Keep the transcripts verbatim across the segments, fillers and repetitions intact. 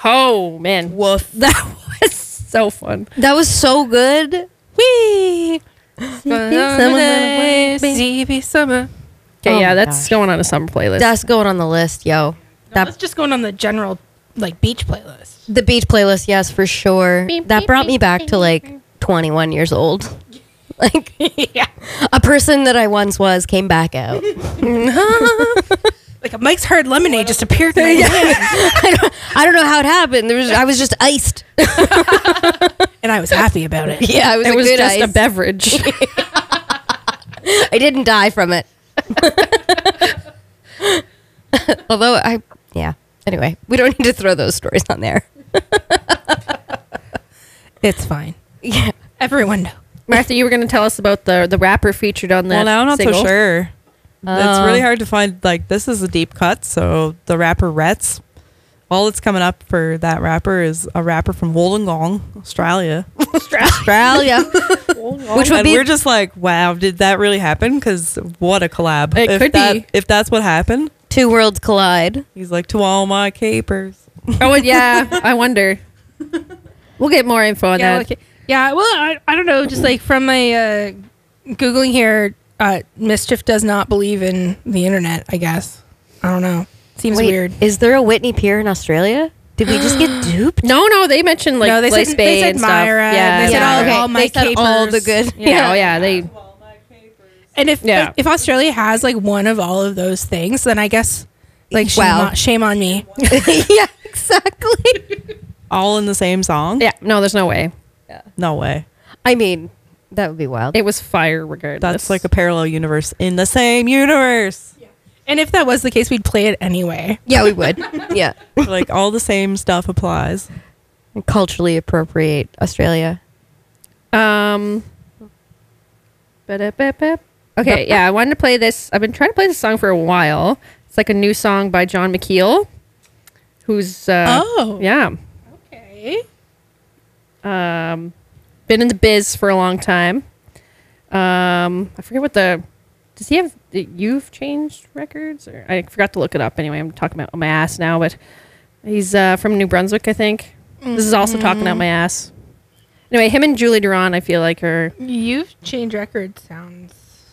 Oh man, Woof. that was so fun. That was so good. Wee. Summer. summer. Okay, Oh yeah, my that's gosh. going on a summer playlist. That's going on the list, yo. That That's just going on the general like beach playlist. the beach playlist, yes, for sure. Beep, That beep, brought me beep, back beep, to like twenty-one years old. Like Yeah. a person that I once was came back out. Like a Mike's Hard Lemonade just appeared in my hand. I don't, I don't know how it happened. There was I was just iced. And I was happy about it. Yeah, I was it a was good just ice. a beverage. I didn't die from it. Although I, yeah. Anyway, we don't need to throw those stories on there. It's fine. Yeah. Everyone knows. Martha, you were going to tell us about the the rapper featured on that. Well, now I'm not single. so sure. It's Oh. really hard to find. Like, this is a deep cut. So the rapper Rets, all that's coming up for that rapper is a rapper from Wollongong, Australia. Australia. Which would And be we're just like, wow, did that really happen? Because what a collab! It if could that, be. If that's what happened, two worlds collide. he's like, to all my capers. Oh, yeah. I wonder. We'll get more info on Yeah, that. okay. Yeah, well, I, I don't know. Just like from my uh, Googling here, uh, Mischief does not believe in the internet, I guess. I don't know. Seems Wait, weird. is there a Whitney Pier in Australia? Did we just get duped? No, no, they mentioned like No, they Blaze said- Bay they said and stuff. Myra, Yeah, they said yeah. all- okay. all my they said all the capers. good. Yeah, oh, yeah, they. And if Yeah. if Australia has like one of all of those things, then I guess like shame, Wow. on, shame on me. Yeah, exactly. All in the same song? Yeah, no, there's no way. No way. I mean, that would be wild. It was fire regardless. That's like a parallel universe in the same universe. And if that was the case, we'd play it anyway. Yeah, we would. Yeah. Like, all the same stuff applies. Culturally appropriate Australia. Um. ba-da-ba-ba. Okay, yeah, I wanted to play this. I've been trying to play this song for a while. It's like a new song by John McKeel, who's uh, Oh. yeah, Okay. um, been in the biz for a long time. Um, I forget what the does he have? You've changed records, or I forgot to look it up. Anyway, I'm talking about my ass now, but he's uh, from New Brunswick, I think. This is also talking out my ass. Anyway, him and Julie Duran, I feel like are You've changed record sounds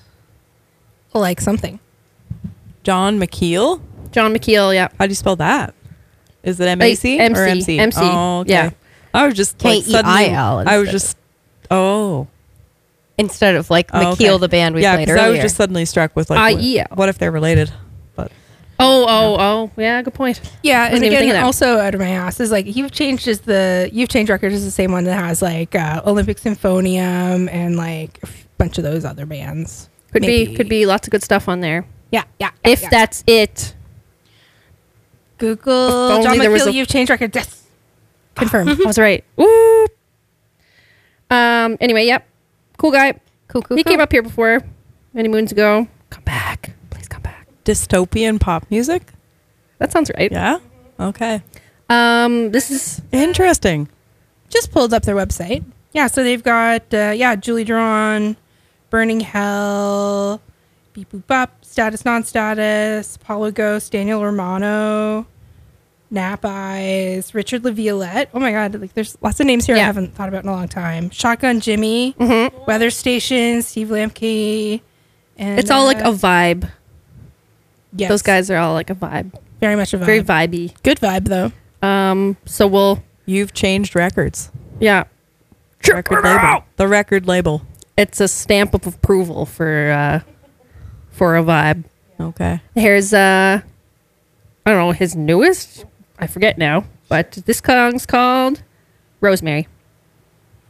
like something. John McKeel? John McKeel. Yeah, How do you spell that? Is it M A C Like, or M M C. C? M C, Oh, okay. yeah. I was just like K E I L suddenly- I was instead just, oh. Instead of like Oh, McKeel, okay. the band we yeah, played 'cause I was earlier. just suddenly struck with like, I what, E L. what if they're related? But Oh, oh, oh. Yeah, good point. Yeah, Wasn't and even thinking again, that. also out of my ass is like you've changed is the you've changed records is the same one that has like uh, Olympic Symphonium and like a f- bunch of those other bands. Could Maybe. be could be lots of good stuff on there. Yeah, yeah. yeah, If yeah. that's it. Google only John there was McKeel, a- you've changed records. Yes, confirmed. I was right. Woo. Um. Anyway, yep. Cool guy. cool, cool, He cool. came up here before many moons ago. Come back, please come back. dystopian pop music? That sounds right. Yeah? Okay. Um. This is Interesting. Just pulled up their website. Yeah, so they've got uh, yeah Julie Drawn, Burning Hell, Beep Boop Bop, Status Non-Status, Apollo Ghost, Daniel Romano, Nap Eyes, Richard LaViolette. Oh my God, like there's lots of names here I Yeah. haven't thought about in a long time. Shotgun Jimmy, Mhm. Weather Station, Steve Lamke, and it's all like uh, a vibe. yes, Those guys are all like a vibe. very much a vibe. Very vibey. Good vibe though. Um. So we'll You've changed records. yeah. Record label. The record label. It's a stamp of approval for uh for a vibe. Okay. Here's uh I don't know his newest. I forget now, but this song's called Rosemary.